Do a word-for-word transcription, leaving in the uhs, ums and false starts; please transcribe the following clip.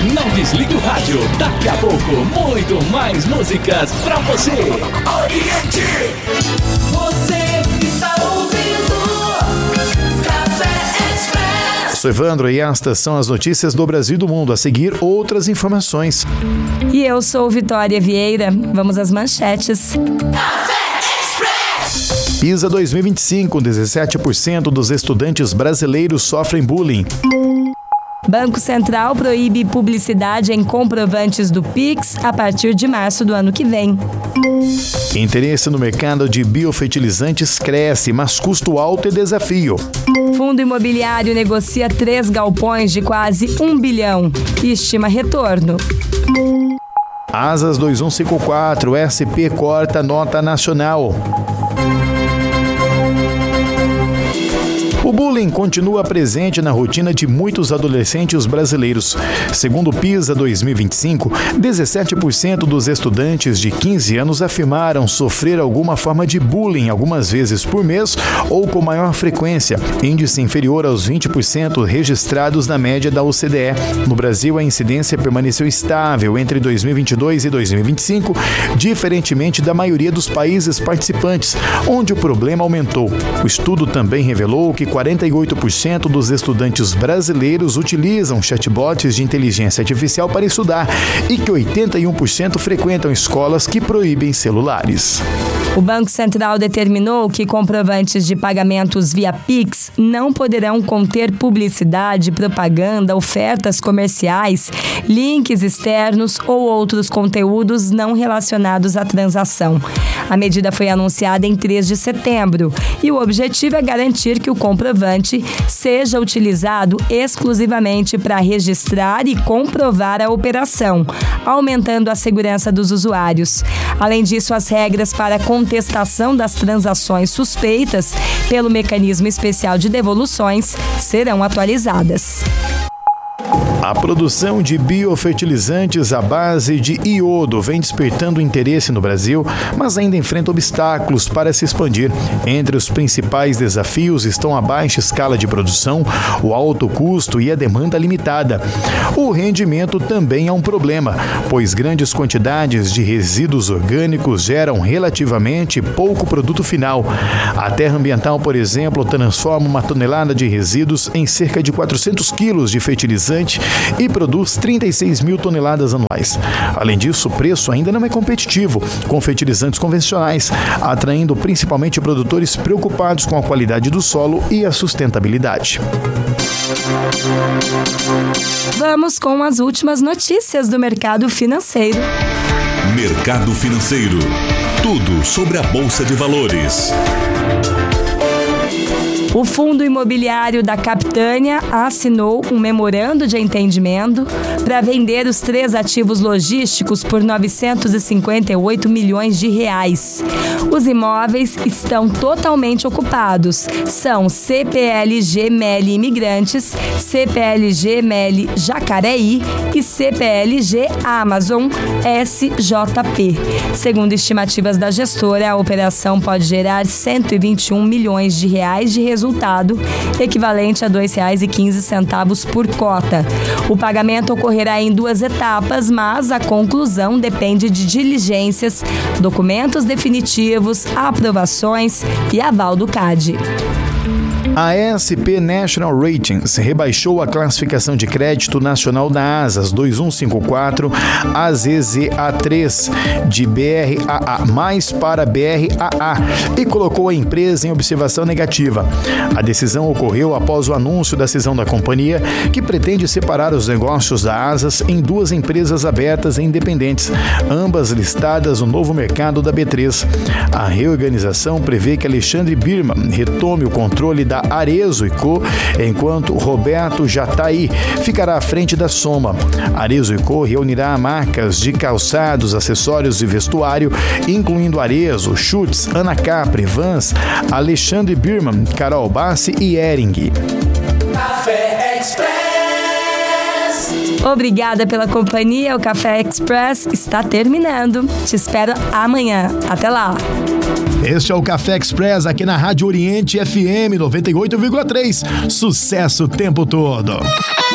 Não desligue o rádio. Daqui a pouco, muito mais músicas pra você. Oriente. Você está ouvindo Café Express. Sou Evandro e estas são as notícias do Brasil e do mundo. A seguir, outras informações. E eu sou Vitória Vieira. Vamos às manchetes. PISA dois mil e vinte e cinco, dezessete por cento dos estudantes brasileiros sofrem bullying. Banco Central proíbe publicidade em comprovantes do Pix a partir de março do ano que vem. Interesse no mercado de biofertilizantes cresce, mas custo alto é desafio. Fundo imobiliário negocia três galpões de quase um bilhão e estima retorno. Asas dois um cinco quatro, S P corta nota nacional. O bullying continua presente na rotina de muitos adolescentes brasileiros. Segundo o PISA dois mil e vinte e cinco, dezessete por cento dos estudantes de quinze anos afirmaram sofrer alguma forma de bullying algumas vezes por mês ou com maior frequência, índice inferior aos vinte por cento registrados na média da O C D E. No Brasil, a incidência permaneceu estável entre dois mil e vinte e dois e dois mil e vinte e cinco, diferentemente da maioria dos países participantes, onde o problema aumentou. O estudo também revelou que quarenta e oito por cento dos estudantes brasileiros utilizam chatbots de inteligência artificial para estudar e que oitenta e um por cento frequentam escolas que proíbem celulares. O Banco Central determinou que comprovantes de pagamentos via Pix não poderão conter publicidade, propaganda, ofertas comerciais, links externos ou outros conteúdos não relacionados à transação. A medida foi anunciada em três de setembro e o objetivo é garantir que o comprovante seja utilizado exclusivamente para registrar e comprovar a operação, aumentando a segurança dos usuários. Além disso, as regras para contestação das transações suspeitas pelo mecanismo especial de devoluções serão atualizadas. A produção de biofertilizantes à base de iodo vem despertando interesse no Brasil, mas ainda enfrenta obstáculos para se expandir. Entre os principais desafios estão a baixa escala de produção, o alto custo e a demanda limitada. O rendimento também é um problema, pois grandes quantidades de resíduos orgânicos geram relativamente pouco produto final. A Terra Ambiental, por exemplo, transforma uma tonelada de resíduos em cerca de quatrocentos quilos de fertilizante e produz trinta e seis mil toneladas anuais. Além disso, o preço ainda não é competitivo com fertilizantes convencionais, atraindo principalmente produtores preocupados com a qualidade do solo e a sustentabilidade. Vamos com as últimas notícias do mercado financeiro. Mercado Financeiro. Tudo sobre a Bolsa de Valores. O Fundo Imobiliário da Capitânia assinou um memorando de entendimento para vender os três ativos logísticos por novecentos e cinquenta e oito milhões de reais. Os imóveis estão totalmente ocupados. São C P L G Meli Imigrantes, C P L G Meli Jacareí e C P L G Amazon S J P. Segundo estimativas da gestora, a operação pode gerar cento e vinte e um milhões de reais de resultado. resultado, equivalente a dois reais e quinze centavos por cota. O pagamento ocorrerá em duas etapas, mas a conclusão depende de diligências, documentos definitivos, aprovações e aval do C A D. A S P National Ratings rebaixou a classificação de crédito nacional da Asas dois um cinco quatro A Z Z A três de B R A A mais para B R A A e colocou a empresa em observação negativa. A decisão ocorreu após o anúncio da cisão da companhia, que pretende separar os negócios da Asas em duas empresas abertas e independentes, ambas listadas no novo mercado da B três. A reorganização prevê que Alexandre Birman retome o controle da Arezzo e Co, enquanto Roberto Jataí ficará à frente da Soma. Arezzo e Co reunirá marcas de calçados, acessórios e vestuário, incluindo Arezzo, Schutz, Ana Capri, Vans, Alexandre Birman, Carol Bassi e Hering. Café Express. Obrigada pela companhia, o Café Express está terminando. Te espero amanhã. Até lá! Este é o Café Express aqui na Rádio Oriente F M noventa e oito vírgula três. Sucesso o tempo todo!